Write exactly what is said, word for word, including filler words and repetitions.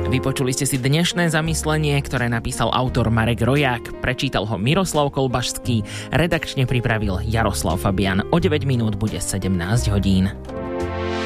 Vypočuli ste si dnešné zamyslenie, ktoré napísal autor Marek Roják, prečítal ho Miroslav Kolbašský, redakčne pripravil Jaroslav Fabian. O deväť minút bude sedemnásť hodín.